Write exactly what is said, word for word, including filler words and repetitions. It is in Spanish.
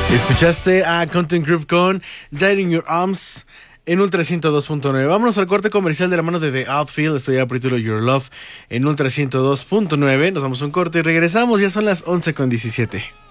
Escuchaste a Content Group con Died in Your Arms en Ultra ciento dos punto nueve. Vámonos al corte comercial de la mano de The Outfield. Estoy a por título Your Love en Ultra ciento dos punto nueve. Nos damos un corte y regresamos. Ya son las once con diecisiete.